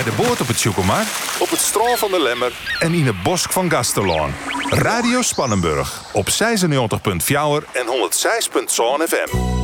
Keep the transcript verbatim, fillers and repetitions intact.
de boot op het Tjoekelmar, op het strand van de Lemmer en in het bosk van Gasterlaan. Radio Spannenburg op zesennegentig komma vier en honderdzes komma zeven F M.